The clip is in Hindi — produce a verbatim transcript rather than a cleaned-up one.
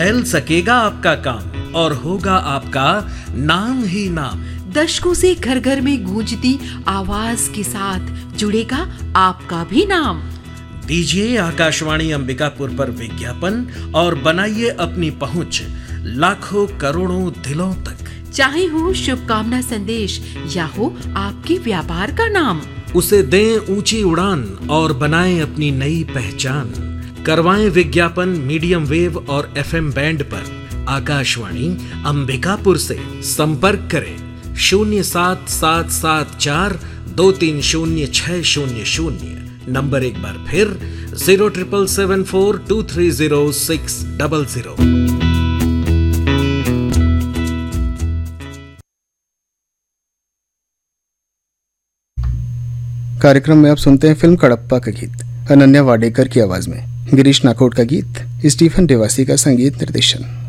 फैल सकेगा आपका काम और होगा आपका नाम ही नाम। दशकों से घर घर में गूंजती आवाज के साथ जुड़ेगा आपका भी नाम। दीजिए आकाशवाणी अंबिकापुर पर विज्ञापन और बनाइए अपनी पहुंच लाखों करोड़ों दिलों तक। चाहे हो शुभकामना संदेश या हो आपके व्यापार का नाम, उसे दें ऊंची उड़ान और बनाएं अपनी नई पहचान। करवाएं विज्ञापन मीडियम वेव और एफएम बैंड पर। आकाशवाणी अंबिकापुर से संपर्क करें शून्य सात सात सात चार दो तीन शून्य छह शून्य शून्य। नंबर एक बार फिर zero triple seven four to three zero six double zero. कार्यक्रम में आप सुनते हैं फिल्म कडप्पा का गीत अनन्या वाडेकर की आवाज में। गिरीश नाकोट का गीत, स्टीफन देवासी का संगीत निर्देशन।